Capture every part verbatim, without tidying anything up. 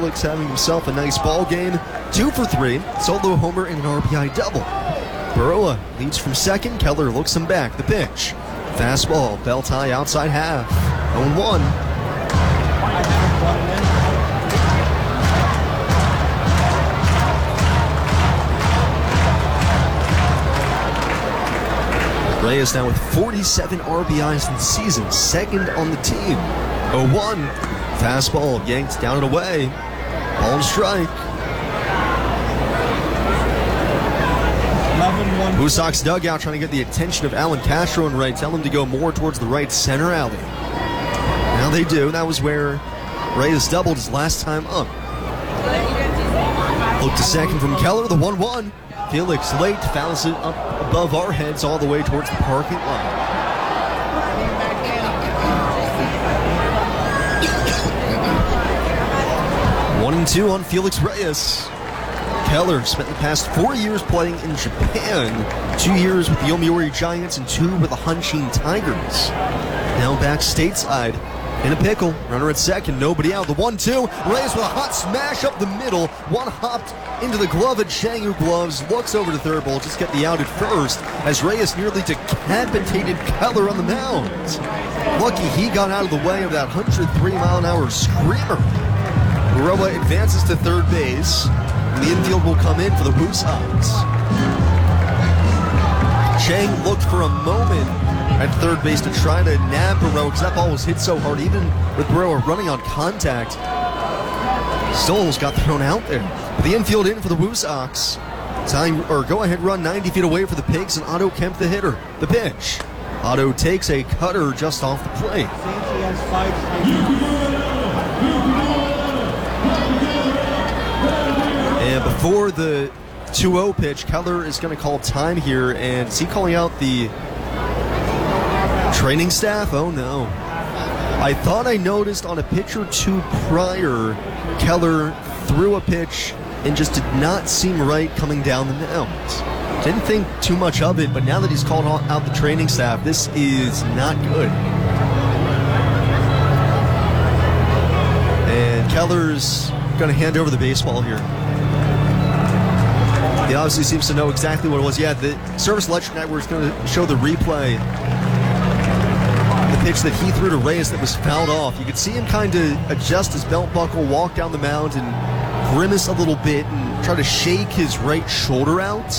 Felix having himself a nice ball game. Two for three, solo homer and an R B I double. Berroa leads from second. Keller looks him back. The pitch. Fastball, belt high outside half. oh one. Reyes now with forty-seven R B Is in the season, second on the team. oh one. Fastball yanked down and away. Ball and strike. Blue Sox dugout trying to get the attention of Alan Castro and right. Tell him to go more towards the right center alley. Now they do. That was where Reyes doubled his last time up. Look to second from Keller, the one one. Felix late fouls it up above our heads all the way towards the parking lot. One and two on Felix Reyes. Keller spent the past four years playing in Japan, two years with the Yomiuri Giants and two with the Hanshin Tigers. Now back stateside in a pickle. Runner at second, nobody out. The one two. Reyes with a hot smash up the middle. One hopped into the glove at Chang, who gloves, looks over to third ball, just get the out at first, as Reyes nearly decapitated Keller on the mound. Lucky he got out of the way of that one hundred three mile an hour screamer. Berroa advances to third base. The infield will come in for the Blue Sox. Chang looked for a moment at third base to try to nab Berroa because that ball was hit so hard, even with Berroa running on contact. Still almost got thrown out there. But the infield in for the Blue Sox. Time or go ahead run ninety feet away for the Pigs, and Otto Kemp the hitter. The pitch. Otto takes a cutter just off the plate. And before the two oh pitch, Keller is going to call time here, and is he calling out the training staff? Oh no. I thought I noticed on a pitch or two prior, Keller threw a pitch and just did not seem right coming down the mound. Didn't think too much of it, but now that he's called out the training staff, this is not good. And Keller's going to hand over the baseball here. He obviously seems to know exactly what it was. Yeah, the Service Electric Network is going to show the replay. The pitch that he threw to Reyes that was fouled off. You could see him kind of adjust his belt buckle, walk down the mound, and grimace a little bit and try to shake his right shoulder out.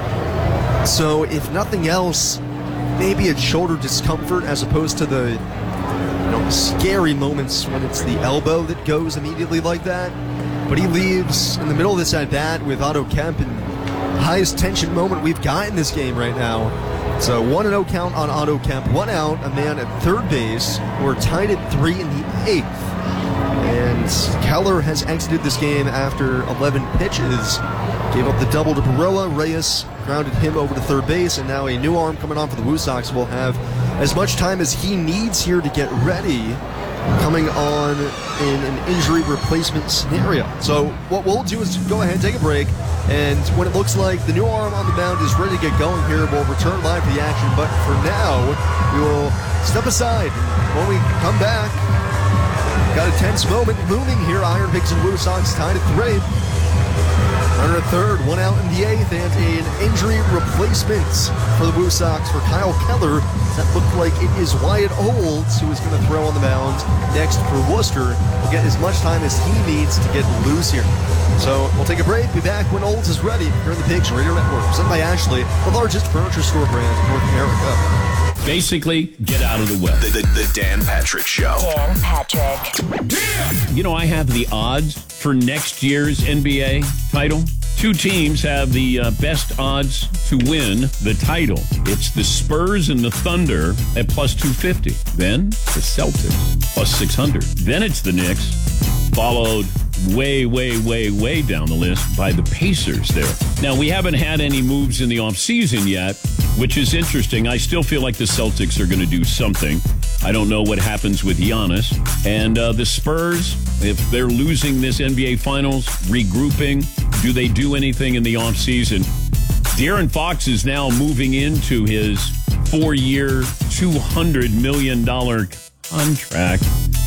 So, if nothing else, maybe it's shoulder discomfort as opposed to the, you know, scary moments when it's the elbow that goes immediately like that. But he leaves in the middle of this at-bat with Otto Kemp, and highest tension moment we've got in this game right now. So one and oh count on Otto Kemp, one out, a man at third base. We're tied at three in the eighth. And Keller has exited this game after eleven pitches. Gave up the double to Berroa. Reyes grounded him over to third base, and now a new arm coming on for the Blue Sox will have as much time as he needs here to get ready, coming on in an injury replacement scenario. So what we'll do is go ahead and take a break, and when it looks like the new arm on the mound is ready to get going here, we'll return live to the action. But for now, we will step aside. When we come back, got a tense moment looming here. Iron Pigs and Blue Sox tied at three. Runner at third, one out in the eighth, and an injury replacement for the Blue Sox for Kyle Keller. That looked like it is Wyatt Olds, who is going to throw on the mound next for Worcester. Will get as much time as he needs to get loose here. So we'll take a break. Be back when Olds is ready here in the Pigs Radio Network. Presented by Ashley, the largest furniture store brand in North America. Basically, get out of the way. The, the, the Dan Patrick Show. Dan Patrick. You know, I have the odds for next year's N B A title. Two teams have the uh, best odds to win the title. It's the Spurs and the Thunder at plus two fifty. Then the Celtics, plus six hundred. Then it's the Knicks, followed way, way, way, way down the list by the Pacers there. Now, we haven't had any moves in the offseason yet, which is interesting. I still feel like the Celtics are going to do something. I don't know what happens with Giannis. And uh, the Spurs, if they're losing this N B A Finals, regrouping, do they do anything in the offseason? De'Aaron Fox is now moving into his four-year, two hundred million dollars contract.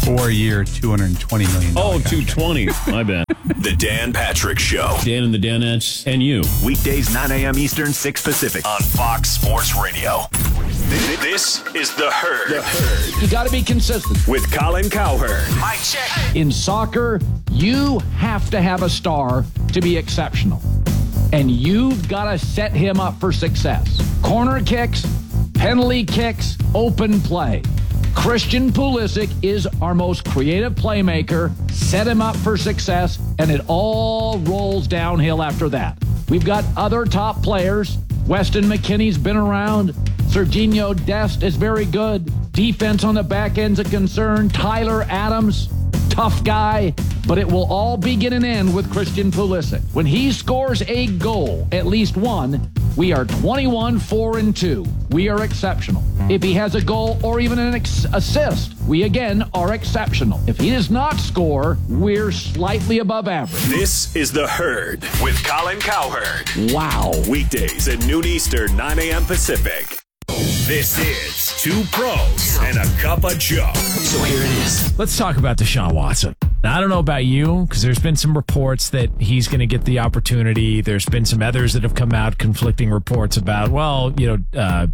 four-year, two hundred twenty million dollars. Oh, two twenty. My bad. The Dan Patrick Show. Dan and the Danettes and you. Weekdays, nine a.m. Eastern, six Pacific on Fox Sports Radio. This is The Herd. The Herd. You got to be consistent. With Colin Cowherd. Mike check. In soccer, you have to have a star to be exceptional. And you've got to set him up for success. Corner kicks, penalty kicks, open play. Christian Pulisic is our most creative playmaker. Set him up for success, and it all rolls downhill after that. We've got other top players. Weston McKennie's been around. Serginho Dest is very good. Defense on the back end's a concern. Tyler Adams, tough guy. But it will all begin and end with Christian Pulisic. When he scores a goal, at least one, we are twenty-one, four, and two. We are exceptional. If he has a goal or even an ex- assist, we again are exceptional. If he does not score, we're slightly above average. This is The Herd with Colin Cowherd. Wow. Weekdays at noon Eastern, nine a.m. Pacific. This is Two Pros and a Cup of Joe. So here it is. Let's talk about Deshaun Watson. Now, I don't know about you, because there's been some reports that he's going to get the opportunity. There's been some others that have come out, conflicting reports about, well, you know, uh,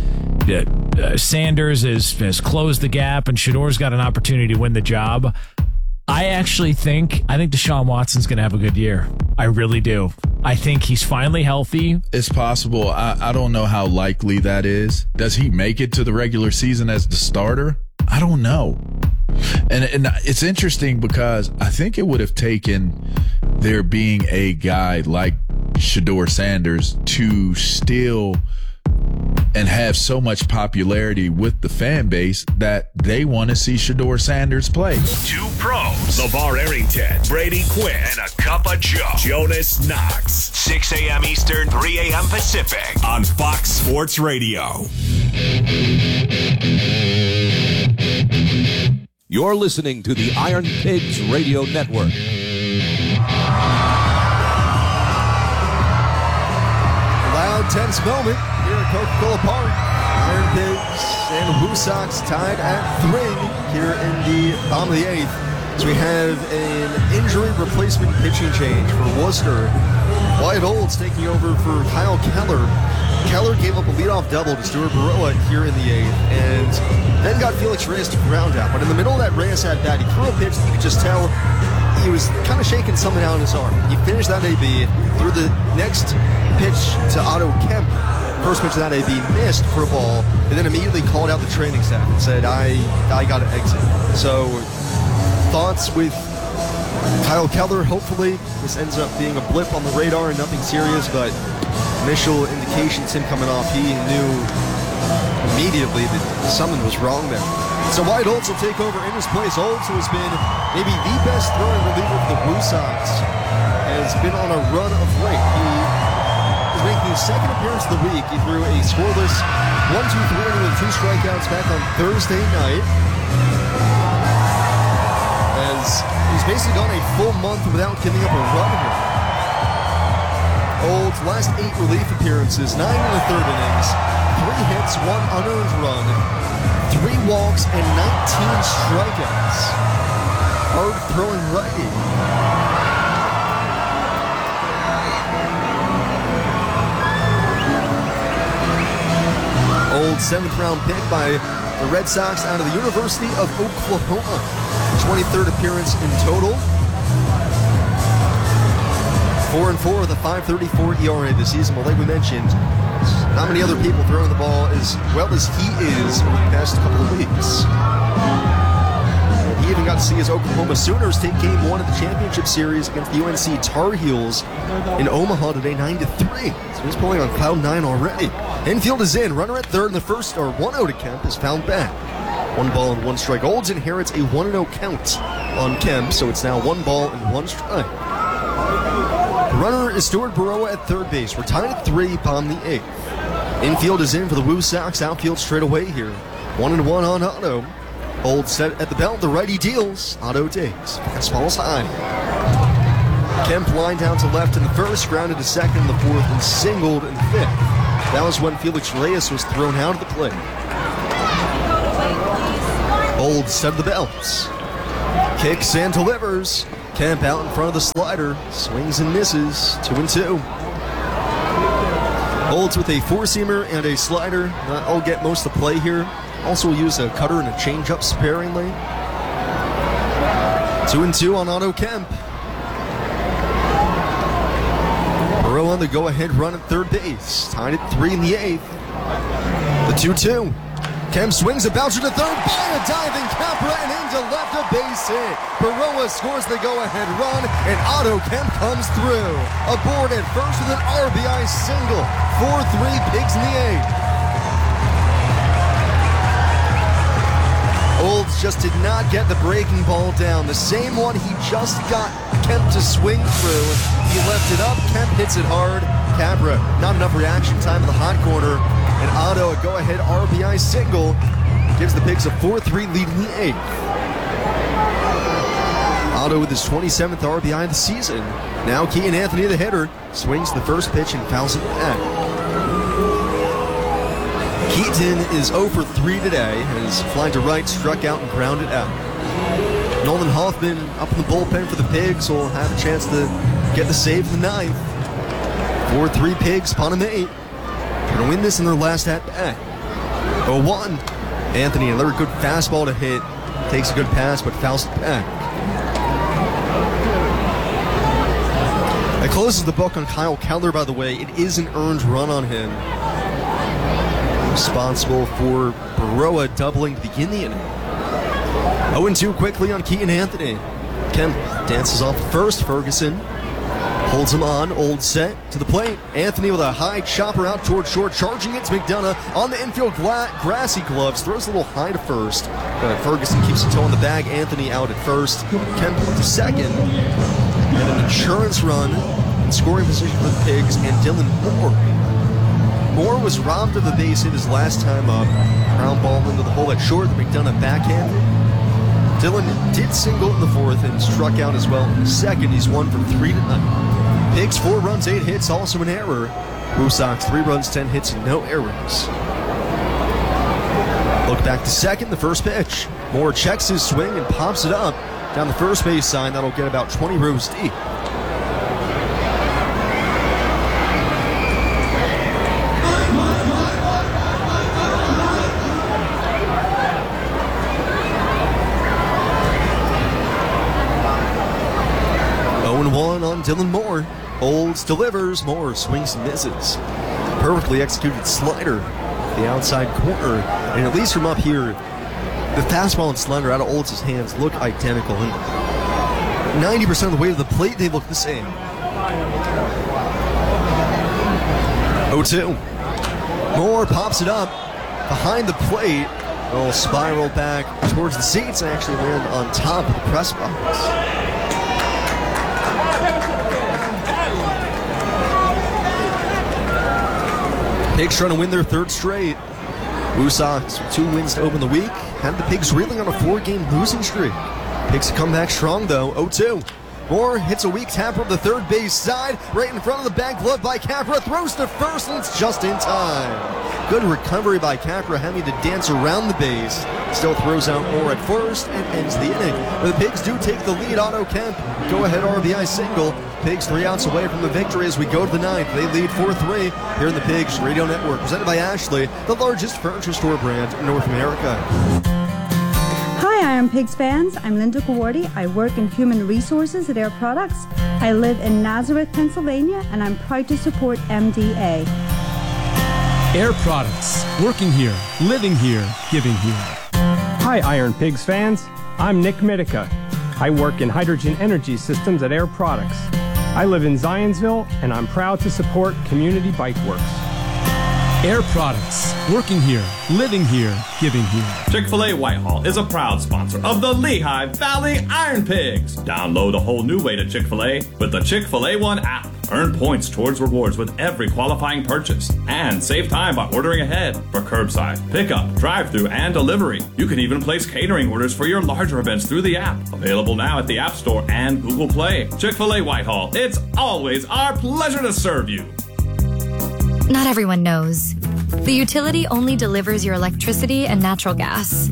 uh, Sanders has, has closed the gap and Shador's got an opportunity to win the job. I actually think, I think Deshaun Watson's going to have a good year. I really do. I think he's finally healthy. It's possible. I, I don't know how likely that is. Does he make it to the regular season as the starter? I don't know. And, and it's interesting because I think it would have taken there being a guy like Shador Sanders to still and have so much popularity with the fan base that they want to see Shador Sanders play. Two Pros. LeVar Arrington, Brady Quinn, and a Cup of Joe. Jonas Knox. six a.m. Eastern, three a.m. Pacific on Fox Sports Radio. You're listening to the Iron Pigs Radio Network. Loud, tense moment here at Coca-Cola Park. Iron Pigs and Woo Sox tied at three here in the bottom of the eighth. So we have an injury replacement pitching change for Worcester. Wyatt Olds taking over for Kyle Keller. Keller gave up a leadoff double to Stuart Baroa here in the eighth, and then got Felix Reyes to ground out. But in the middle of that Reyes at bat, he threw a pitch that you could just tell he was kind of shaking something out in his arm. He finished that A B, threw the next pitch to Otto Kemp. First pitch of that A B missed for a ball, and then immediately called out the training staff and said, I, I got to exit. So, thoughts with Kyle Keller. Hopefully, this ends up being a blip on the radar and nothing serious, but initial indications him coming off, he knew immediately that something was wrong there. So Wyatt Olds will take over in his place. Olds, who has been maybe the best throwing reliever for the Woo Sox, has been on a run of late. He is making his second appearance of the week. He threw a scoreless one two three with two strikeouts back on Thursday night. As he's basically gone a full month without giving up a run here. Olds' last eight relief appearances, nine in the third innings, three hits, one unearned run, three walks, and nineteen strikeouts. Hard throwing righty. Olds' seventh round pick by the Red Sox out of the University of Oklahoma. twenty-third appearance in total. Four and four with a five thirty-four E R A this season. Well, like we mentioned, not many other people throwing the ball as well as he is over the past couple of weeks. He even got to see his Oklahoma Sooners take game one of the championship series against the U N C Tar Heels in Omaha today, nine to three. So he's pulling on cloud nine already. Infield is in. Runner at third in the first, or one oh to Kemp is found back. One ball and one strike. Olds inherits a one and oh count on Kemp, so it's now one ball and one strike. The runner is Stuart Baroa at third base. We're tied at three, bottom the eighth. Infield is in for the Woo Sox. Outfield straight away here. One and one on Otto. Olds set at the belt. The righty deals. Otto takes. Fastball's high. Kemp lined down to left in the first, grounded to second in the fourth, and singled in the fifth. That was when Felix Reyes was thrown out of the plate. Olds set the belts. Kicks and delivers. Kemp out in front of the slider. Swings and misses. Two and two. Olds with a four-seamer and a slider. Not all get most of the play here. Also will use a cutter and a changeup sparingly. Two and two on Otto Kemp. Burrow on the go-ahead run at third base. Tied at three in the eighth. The two two. Kemp swings a bouncer to third by a diving Capra and into left, a base hit. Baroa scores the go-ahead run, and Otto Kemp comes through. Aboard at first with an R B I single. four three Pigs in the eighth. Olds just did not get the breaking ball down. The same one he just got Kemp to swing through. He left it up. Kemp hits it hard. Capra, not enough reaction time in the hot corner. And Otto, a go-ahead R B I single, gives the Pigs a four three lead in the eighth. Otto with his twenty-seventh R B I of the season. Now Keaton Anthony, the hitter, swings the first pitch and fouls it back. Keaton is oh for three today, has flying to right, struck out, and grounded out. Nolan Hoffman up in the bullpen for the Pigs will have a chance to get the save in the ninth. four three Pigs, bottom eight. Going to win this in their last at-bat. oh one. Anthony, another good fastball to hit. Takes a good pass, but fouls it back. That closes the book on Kyle Keller, by the way. It is an earned run on him. Responsible for Baroa doubling to begin the inning. oh and two quickly on Keaton Anthony. Kemp dances off first. Ferguson holds him on. Old set to the plate. Anthony with a high chopper out toward short. Charging it to McDonough on the infield gla- grassy gloves. Throws a little high to first. But Ferguson keeps a toe on the bag. Anthony out at first. Kemp to second. And an insurance run in scoring position for the Pigs. And Dylan Moore. Moore was robbed of a base hit his last time up. Ground ball into the hole at short. The McDonough backhanded. Dylan did single in the fourth and struck out as well in the second. He's one for three tonight. Pigs, four runs, eight hits, also an error. Blue Sox, three runs, ten hits, and no errors. Look back to second, the first pitch. Moore checks his swing and pops it up down the first base sign. That'll get about twenty rows deep. oh and one on Dylan Moore. Olds delivers. Moore swings and misses. Perfectly executed slider. The outside corner. And at least from up here, the fastball and slider out of Olds' hands look identical. And ninety percent of the way to the plate, they look the same. oh two. Moore pops it up behind the plate. It'll spiral back towards the seats and actually land on top of the press box. Pigs trying to win their third straight. Blue Sox with two wins to open the week. Had the Pigs reeling on a four-game losing streak. Pigs come back strong, though. oh two. Moore hits a weak tapper up the third base side. Right in front of the back glove by Capra. Throws to first, and it's just in time. Good recovery by Capra, having to dance around the base. Still throws out Moore at first and ends the inning. But the Pigs do take the lead. Otto Kemp, go-ahead R B I single. Pigs three outs away from the victory as we go to the ninth. They lead four three here in the Pigs Radio Network, presented by Ashley, the largest furniture store brand in North America. Hi, Iron Pigs fans. I'm Linda Gawardi. I work in human resources at Air Products. I live in Nazareth, Pennsylvania, and I'm proud to support M D A. Air Products. Working here, living here, giving here. Hi, Iron Pigs fans. I'm Nick Mitica. I work in hydrogen energy systems at Air Products. I live in Zionsville, and I'm proud to support Community Bike Works. Air Products. Working here, living here, giving here. Chick-fil-A Whitehall is a proud sponsor of the Lehigh Valley Iron Pigs. Download a whole new way to Chick-fil-A with the Chick-fil-A One app. Earn points towards rewards with every qualifying purchase. And save time by ordering ahead for curbside, pickup, drive-thru, and delivery. You can even place catering orders for your larger events through the app. Available now at the App Store and Google Play. Chick-fil-A Whitehall. It's always our pleasure to serve you. Not everyone knows. The utility only delivers your electricity and natural gas.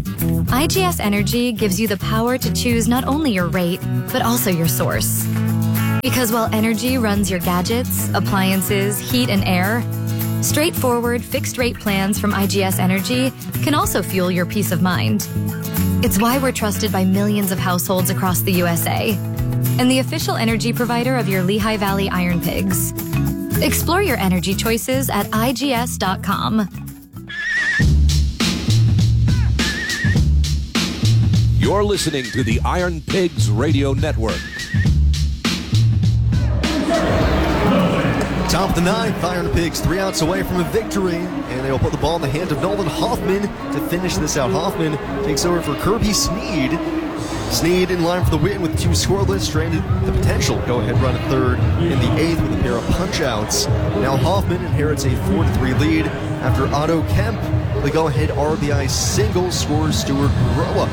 I G S Energy gives you the power to choose not only your rate, but also your source. Because while energy runs your gadgets, appliances, heat, and air, straightforward fixed-rate plans from I G S Energy can also fuel your peace of mind. It's why we're trusted by millions of households across the U S A and the official energy provider of your Lehigh Valley Iron Pigs. Explore your energy choices at I G S dot com. You're listening to the Iron Pigs Radio Network. Top of the ninth, Iron Pigs three outs away from a victory, and they'll put the ball in the hand of Nolan Hoffman to finish this out. Hoffman takes over for Kirby Sneed. Sneed in line for the win with two scoreless, stranded the potential go-ahead run at third in the eighth with a pair of punch-outs. Now Hoffman inherits a four to three lead after Otto Kemp, the go-ahead R B I single, scores Stuart Groa.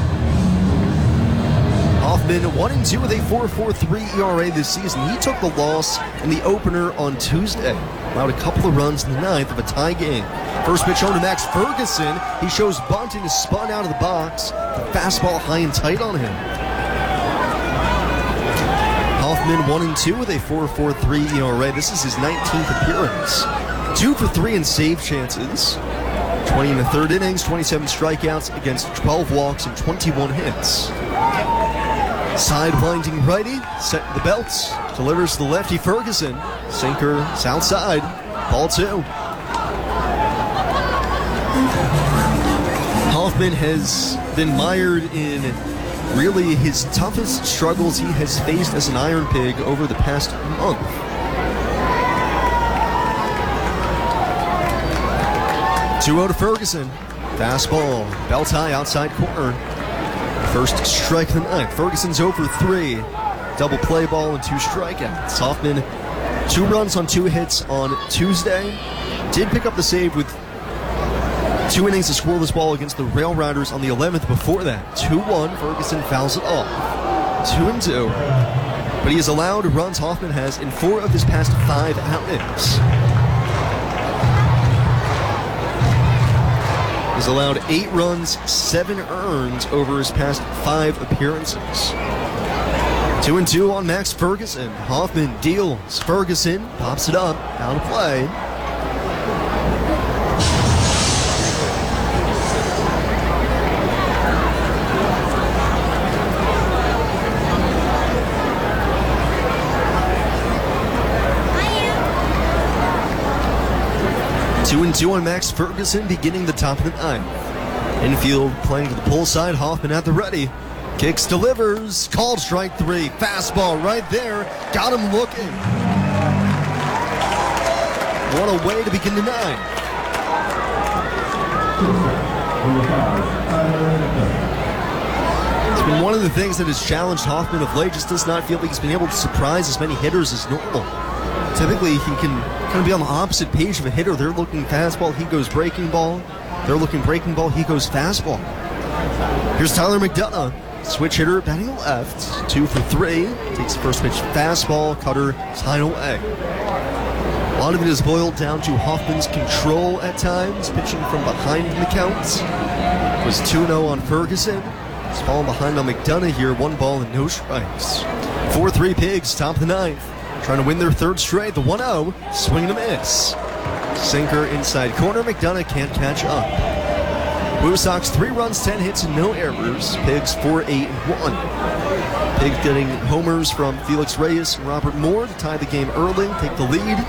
Hoffman one and two with a four point four three E R A this season. He took the loss in the opener on Tuesday. Allowed a couple of runs in the ninth of a tie game. First pitch on to Max Ferguson. He shows bunt and is spun out of the box. The fastball high and tight on him. Hoffman one and two with a four point four three E R A. This is his nineteenth appearance. Two for three in save chances. twenty in the third innings, twenty-seven strikeouts against twelve walks and twenty-one hits. Side-winding righty, set the belts, delivers to the lefty Ferguson. Sinker, south side, ball two. Hoffman has been mired in really his toughest struggles he has faced as an Iron Pig over the past month. two oh to Ferguson. Fastball, belt high, outside corner. First strike of the ninth. Ferguson's over three. Double play ball and two strikeouts. Hoffman, two runs on two hits on Tuesday. Did pick up the save with two innings of scoreless ball against the Rail Riders on the eleventh before that. two one, Ferguson fouls it off. two and two. But he has allowed runs Hoffman has in four of his past five outings. He's allowed eight runs, seven earned over his past five appearances. Two and two on Max Ferguson. Hoffman deals. Ferguson pops it up. Down to play. Two and two on Max Ferguson, beginning the top of the ninth. Infield playing to the pull side. Hoffman at the ready. Kicks, delivers. Called strike three. Fastball right there. Got him looking. What a way to begin the ninth. It's been one of the things that has challenged Hoffman of late. Just does not feel like he's been able to surprise as many hitters as normal. Typically, he can kind of be on the opposite page of a hitter. They're looking fastball, he goes breaking ball. They're looking breaking ball, he goes fastball. Here's Tyler McDonough, switch hitter, batting left. Two for three. Takes the first pitch fastball, cutter, sign away. A lot of it is boiled down to Hoffman's control at times, pitching from behind in the counts. It was two and oh on Ferguson. He's falling behind on McDonough here, one ball and no strikes. four three Pigs, top of the ninth. Trying to win their third straight, the one oh, swing and a miss. Sinker inside corner, McDonough can't catch up. Blue Sox, three runs, ten hits, and no errors. Pigs, four, eight, and one. Pigs getting homers from Felix Reyes and Robert Moore to tie the game early, take the lead.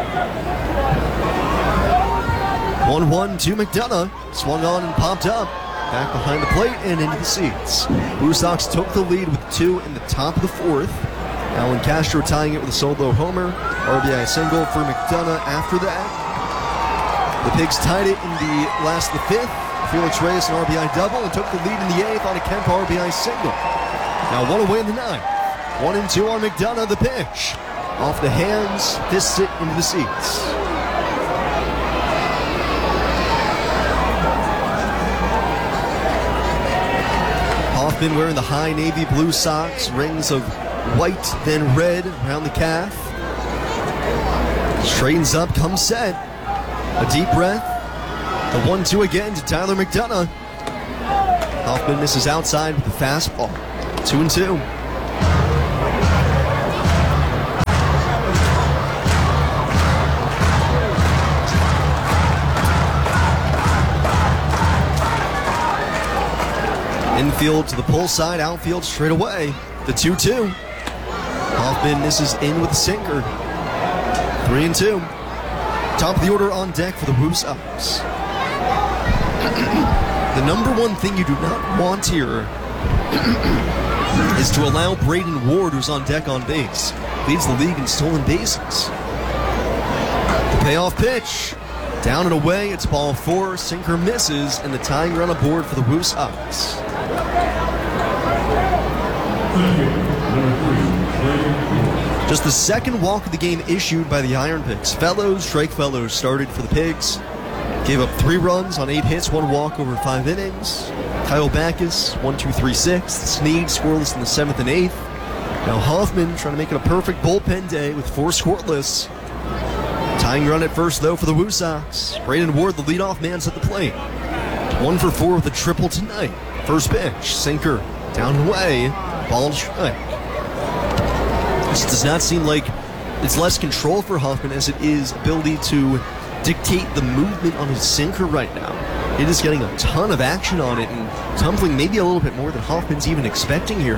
one one to McDonough, swung on and popped up. Back behind the plate and into the seats. Blue Sox took the lead with two in the top of the fourth. Alan Castro tying it with a solo homer. R B I single for McDonough after that. The Pigs tied it in the last of the fifth. Felix Reyes an R B I double and took the lead in the eighth on a Kemp R B I single. Now one away in the ninth. One and two on McDonough, the pitch. Off the hands, fists it into the seats. Hoffman wearing the high navy blue socks, rings of white then red around the calf. Straightens up, comes set. A deep breath. The one two again to Tyler McDonough. Hoffman misses outside with the fastball. Two and two. Infield to the pull side, outfield straight away. The two two. Hoffman misses in with the sinker. Three and two. Top of the order on deck for the Woo Sox. The number one thing you do not want here is to allow Braden Ward, who's on deck on base, leads the league in stolen bases. The payoff pitch. Down and away, it's ball four. Sinker misses, and the tying run aboard for the Woo Sox. Just the second walk of the game issued by the Iron Pigs. Fellows, Drake Fellows started for the Pigs. Gave up three runs on eight hits, one walk over five innings. Kyle Backus, one, two, three, six. Snead scoreless in the seventh and eighth. Now Hoffman trying to make it a perfect bullpen day with four scoreless. Tying run at first, though, for the Woo Sox. Braden Ward, the leadoff man's at the plate. One for four with a triple tonight. First pitch, sinker, down and away, ball and strike. This does not seem like it's less control for Hoffman as it is ability to dictate the movement on his sinker right now. It is getting a ton of action on it and tumbling maybe a little bit more than Hoffman's even expecting here.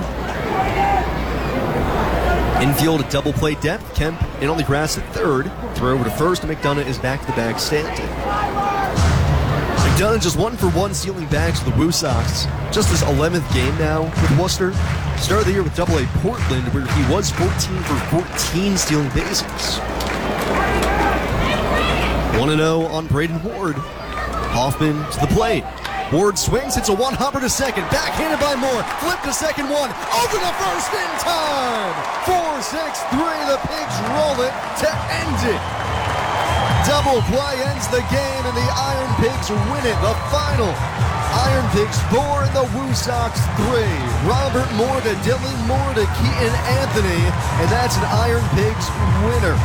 Infield at double play depth. Kemp in on the grass at third. Throw over to first, and McDonough is back to the bag standing. McDonough just one for one stealing bags for the Woo Sox. Just his eleventh game now with Worcester. Started the year with double A Portland, where he was fourteen for fourteen stealing bases. one and oh on Braden Ward. Hoffman to the plate. Ward swings, hits a one-hopper to second, backhanded by Moore, flip to second one, over the first in time! four six three, the Pigs roll it to end it. Double play ends the game, and the Iron Pigs win it. The final, Iron Pigs four and the Woo Sox three. Robert Moore to Dylan Moore to Keaton Anthony, and that's an Iron Pigs winner.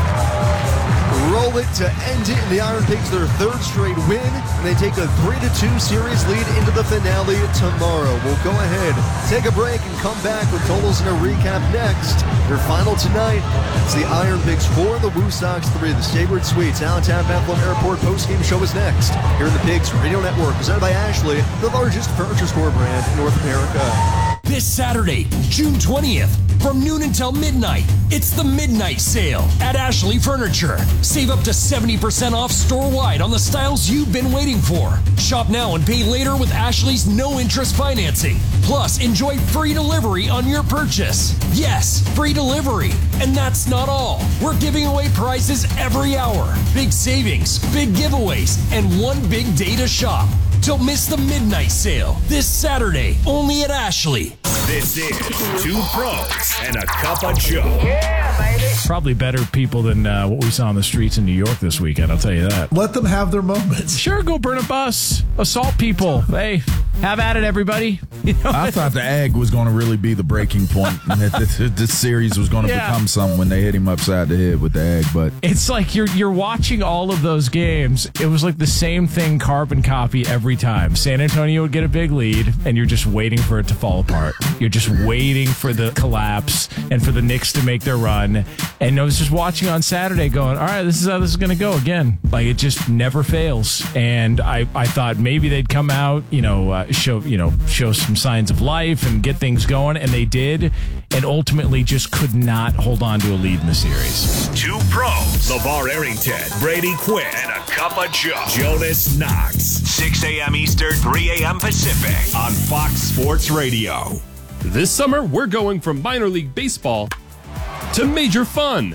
Roll it to end it, and the Iron Pigs their third straight win, and they take a three to two series lead into the finale tomorrow. We'll go ahead, take a break, and come back with totals and a recap next. Their final tonight, it's the Iron Pigs four and the Woo Sox three. The Staybird Suites, Allentown Bethlehem Airport postgame show is next. Here in the Pigs Radio Network, presented by Ashley, the largest furniture store brand in North America. This Saturday, June twentieth, from noon until midnight, it's the Midnight Sale at Ashley Furniture. Save up to seventy percent off store-wide on the styles you've been waiting for. Shop now and pay later with Ashley's no-interest financing. Plus, enjoy free delivery on your purchase. Yes, free delivery. And that's not all. We're giving away prizes every hour. Big savings, big giveaways, and one big day to shop. Don't miss the Midnight Sale this Saturday, only at Ashley. This is Two Pros and a Cup of Joe. Yeah, baby. Probably better people than uh, what we saw on the streets in New York this weekend, I'll tell you that. Let them have their moments. Sure, go burn a bus, assault people. Hey, have at it, everybody. You know, I thought the egg was going to really be the breaking point, and that this, this series was going to yeah. become something when they hit him upside the head with the egg. But it's like you're you're watching all of those games. It was like the same thing, carbon copy every time. San Antonio would get a big lead, and you're just waiting for it to fall apart. You're just waiting for the collapse and for the Knicks to make their run. And I was just watching on Saturday going, all right, this is how this is going to go again. Like, it just never fails. And I, I thought maybe they'd come out, you know, uh, show, you know, show some signs of life and get things going. And they did. And ultimately just could not hold on to a lead in the series. Two Pros. LeVar Arrington, Brady Quinn, and a Cup of Joe. Jonas Knox. six a.m. Eastern, three a.m. Pacific on Fox Sports Radio. This summer, we're going from minor league baseball to major fun.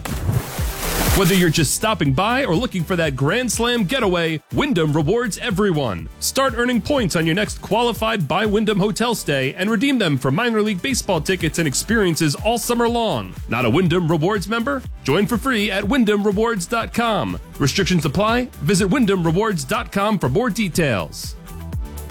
Whether you're just stopping by or looking for that Grand Slam getaway, Wyndham rewards everyone. Start earning points on your next qualified by Wyndham hotel stay and redeem them for minor league baseball tickets and experiences all summer long. Not a Wyndham Rewards member? Join for free at wyndham rewards dot com. Restrictions apply. Visit wyndham rewards dot com for more details.